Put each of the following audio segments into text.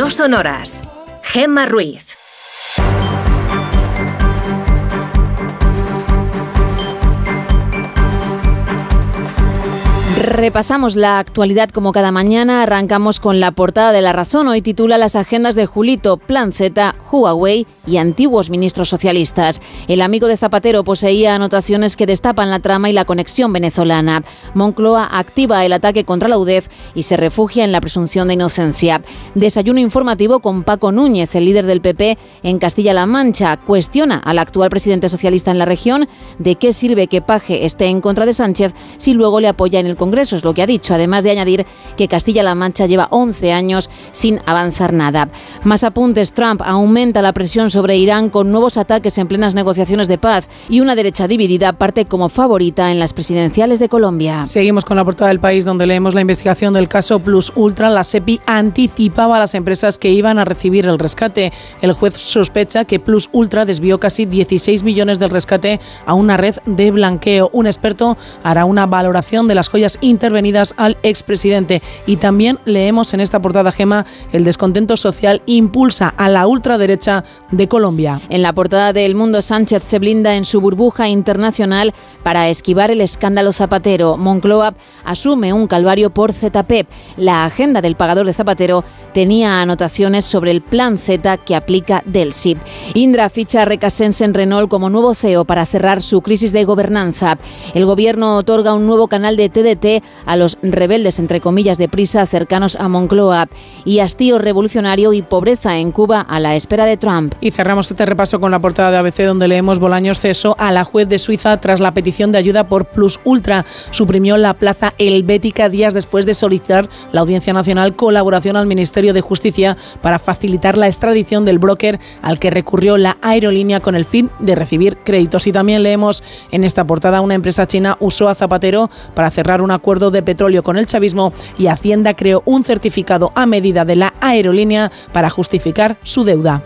No sonoras. Gemma Ruiz. Repasamos la actualidad como cada mañana. Arrancamos con la portada de La Razón. Hoy titula Las agendas de Julito, Plan Z, Huawei y antiguos ministros socialistas. El amigo de Zapatero poseía anotaciones que destapan la trama y la conexión venezolana. Moncloa activa el ataque contra la UDEF y se refugia en la presunción de inocencia. Desayuno informativo con Paco Núñez, el líder del PP en Castilla-La Mancha. Cuestiona al actual presidente socialista en la región de qué sirve que Paje esté en contra de Sánchez si luego le apoya en el Congreso, es lo que ha dicho, además de añadir que Castilla-La Mancha lleva 11 años sin avanzar nada. Más apuntes. Trump aumenta la presión sobre Irán con nuevos ataques en plenas negociaciones de paz y una derecha dividida parte como favorita en las presidenciales de Colombia. Seguimos con la portada del País, donde leemos la investigación del caso Plus Ultra. La SEPI anticipaba a las empresas que iban a recibir el rescate. El juez sospecha que Plus Ultra desvió casi 16 millones del rescate a una red de blanqueo. Un experto hará una valoración de las joyas intervenidas al expresidente. Y también leemos en esta portada, Gema, el descontento social impulsa a la ultraderecha de Colombia. En la portada de El Mundo, Sánchez se blinda en su burbuja internacional para esquivar el escándalo Zapatero. Moncloa asume un calvario por ZPEP. La agenda del pagador de Zapatero tenía anotaciones sobre el plan Z que aplica Delsi. Indra ficha a Recasens en Renault como nuevo CEO para cerrar su crisis de gobernanza. El gobierno otorga un nuevo canal de TDT a los rebeldes, entre comillas, de prisa cercanos a Moncloa. Y hastío revolucionario y pobreza en Cuba a la espera de Trump. Y cerramos este repaso con la portada de ABC, donde leemos Bolaños cesó a la juez de Suiza tras la petición de ayuda por Plus Ultra. Suprimió la plaza helvética días después de solicitar la Audiencia Nacional colaboración al Ministerio de Justicia para facilitar la extradición del broker al que recurrió la aerolínea con el fin de recibir créditos. Y también leemos en esta portada una empresa china usó a Zapatero para cerrar un acuerdo de petróleo con el chavismo y Hacienda creó un certificado a medida de la aerolínea para justificar su deuda.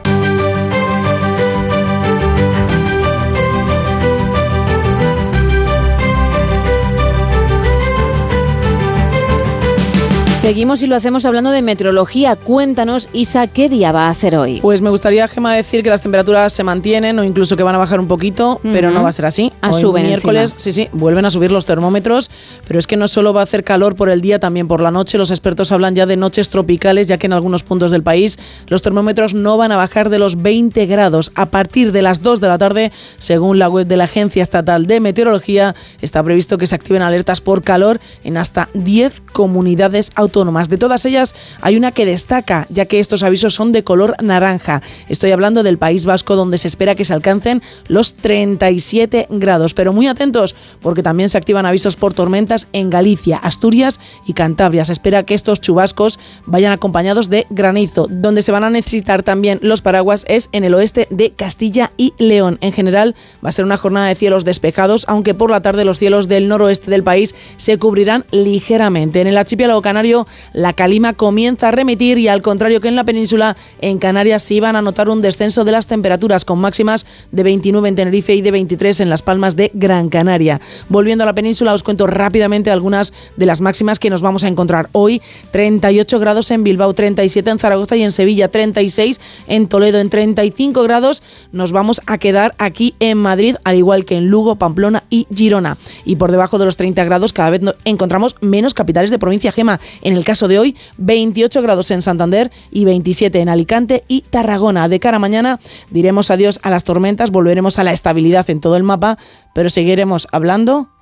Seguimos y lo hacemos hablando de meteorología. Cuéntanos, Isa, ¿qué día va a hacer hoy? Pues me gustaría, Gema, decir que las temperaturas se mantienen o incluso que van a bajar un poquito, pero no va a ser así. Hoy Suben miércoles, encima. sí, vuelven a subir los termómetros, pero es que no solo va a hacer calor por el día, también por la noche. Los expertos hablan ya de noches tropicales, ya que en algunos puntos del país los termómetros no van a bajar de los 20 grados. A partir de las 2 de la tarde, según la web de la Agencia Estatal de Meteorología, está previsto que se activen alertas por calor en hasta 10 comunidades autónomas. De todas ellas hay una que destaca, ya que estos avisos son de color naranja. Estoy hablando del País Vasco, donde se espera que se alcancen los 37 grados. Pero muy atentos, porque también se activan avisos por tormentas en Galicia, Asturias y Cantabria. Se espera que estos chubascos vayan acompañados de granizo. Donde se van a necesitar también los paraguas es en el oeste de Castilla y León. En general va a ser una jornada de cielos despejados, aunque por la tarde los cielos del noroeste del país se cubrirán ligeramente. En el archipiélago canario la calima comienza a remitir y, al contrario que en la península, en Canarias sí van a notar un descenso de las temperaturas, con máximas de 29 en Tenerife y de 23 en Las Palmas de Gran Canaria. Volviendo a la península, os cuento rápidamente algunas de las máximas que nos vamos a encontrar hoy. 38 grados en Bilbao, 37 en Zaragoza y en Sevilla, 36 en Toledo. En 35 grados nos vamos a quedar aquí en Madrid, al igual que en Lugo, Pamplona y Girona. Y por debajo de los 30 grados cada vez encontramos menos capitales de provincia, Gema. En el caso de hoy, 28 grados en Santander y 27 en Alicante y Tarragona. De cara a mañana diremos adiós a las tormentas, volveremos a la estabilidad en todo el mapa, pero seguiremos hablando